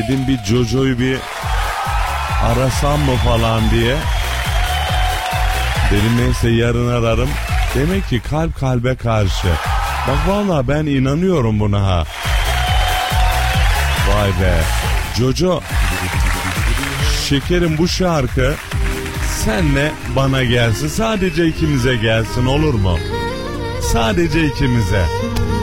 dedim bir Jojo'yu bir arasam mı falan diye. Dedim neyse yarın ararım. Demek ki kalp kalbe karşı. Bak vallahi ben inanıyorum buna ha. Vay be. Jojo. Şekerim bu şarkı senle bana gelsin. Sadece ikimize gelsin olur mu? Sadece ikimize.